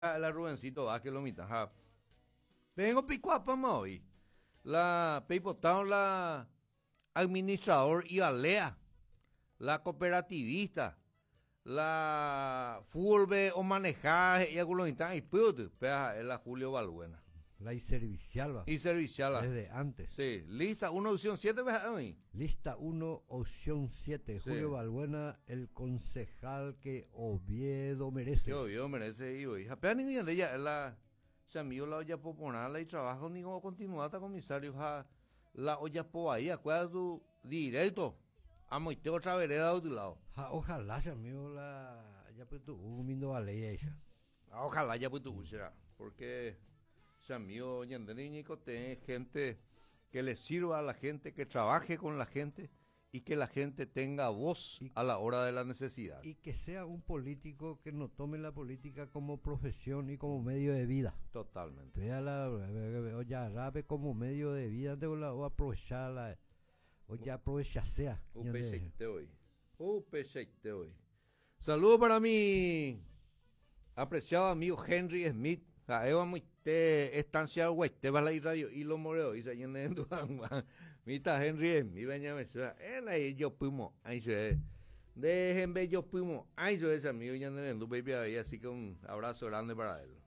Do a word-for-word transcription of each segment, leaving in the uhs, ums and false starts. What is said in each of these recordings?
la Rubencito Vázquez lo mitad. Ja. Vengo picuapa hoy. La Peipotown, la administrador y alea, la cooperativista, la fútbol o manejaje y algunos instantes y puto, la Julio Balbuena. La y servicial va. Y servicial. Desde antes. Sí, lista uno, opción siete, ¿ves ahí? Lista uno, opción siete. Sí. Julio Balbuena, el concejal que Oviedo merece. Que Oviedo merece, y hoy. Apenas ni de ella, la. Se amigo la olla poponala y trabajo ni como continuata comisario, ja. La olla po ahí, acuérdate tu directo. A moite otra vereda de tu lado. Ja, ojalá se amigo la. Ya pues tu mindo vale ella. Ojalá ya pues tu será. Porque. Se amigo Ñandenico tiene gente que le sirva a la gente, que trabaje con la gente y que la gente tenga voz y, a la hora de la necesidad. Y que sea un político que no tome la política como profesión y como medio de vida. Totalmente. Vea la, o ya rabe como medio de vida, o aprovecharla, o ya aprovecharse. U P C T hoy. U P C T hoy. Saludos para mi apreciado amigo Henry Smith. Eva muy te estancia güey te va la radio y lo moreo y se llena en tu agua mita Henry mi baña me suena en ahí yo primo ahí se dejen ver yo primo ahí se ese amigo ya en tu baby ahí así que un abrazo grande para él.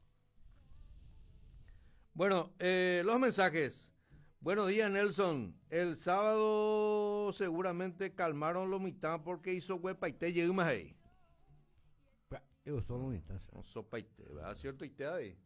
Bueno, eh, los mensajes. Buenos días, Nelson. El sábado seguramente calmaron los mitad porque hizo huepa y te llegó más ahí. Yo solo mitad. No sopa y te, ¿verdad? ¿Cierto? Y te ahí.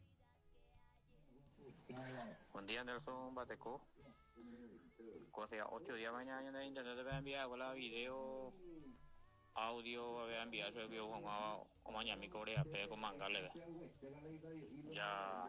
Buen día, Nelson Bateco. Hace ocho días mañana en internet te voy a enviar la video, audio, voy a enviar eso que yo jugaba o mañana mi corea, pero con manga leve. Ya.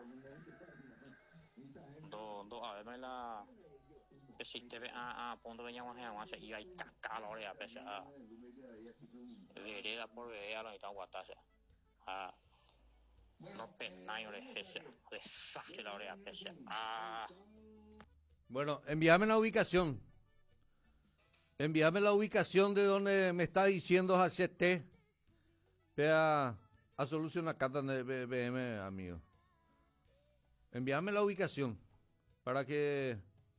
Do, do, a ver, la. Si te ve a, a, punto de llamar a más y hay calor ya, pese a. Vereda por vereda, lo está guatase. Ah. No penayo de ese, desastre la oreja pese. Ah. Bueno, envíame la ubicación. Envíame la ubicación de donde me está diciendo H T. Vea a solucionar carta de B M, amigo. Envíame la ubicación para que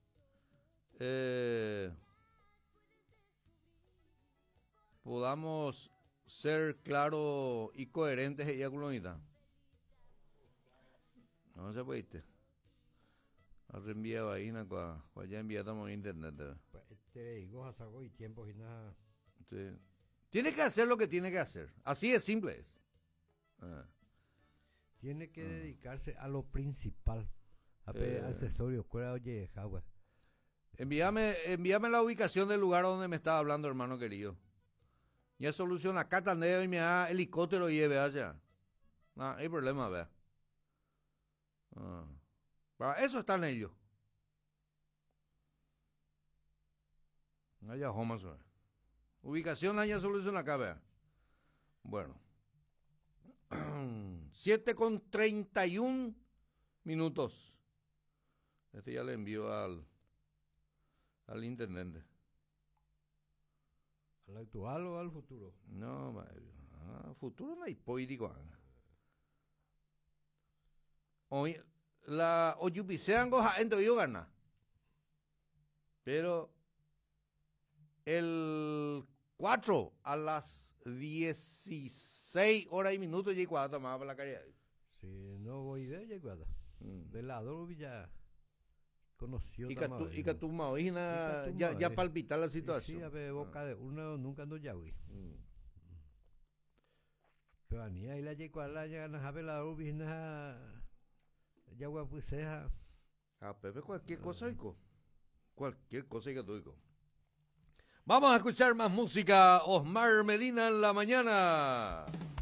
eh, podamos ser claros y coherentes ella con la unidad. No se puede irte. Reenviado ahí, na cua, cua ya enviamos en internet. Te digo, hago y tiempo y nada. Sí. Tiene que hacer lo que tiene que hacer. Así de simple es. Ah. Tiene que ah. dedicarse a lo principal. A eh. accesorio, cuera oye, jagua. Envíame, envíame la ubicación del lugar donde me estaba hablando, hermano querido. Ya soluciona acá tandeo y me da helicóptero y lleve allá. No, hay problema, vea. Ah. Para eso están ellos. Allá Homas. Ubicación allá soluciona acá, vea. Bueno. siete con treinta y un minutos. Este ya le envío al al intendente. ¿Al actual o al futuro? No, al futuro no hay político. Hoy la oyupisean goja en yo gana. Pero el cuatro a las dieciséis horas y minutos llegó a tomar para la caridad. Sí, no voy de llegada. Mm. Velador Villa conoció y que tu y que tu maoína ya ya palpitar la situación. Sí, a ver, boca ah. de uno nunca no ya vi. Mm. Pero a ni ahí la llegó a la ya na velador Villa ya gua pues sea. A Pepe cualquier cosa ico. Cualquier cosa que tú ico. Vamos a escuchar más música. Osmar Medina en la mañana.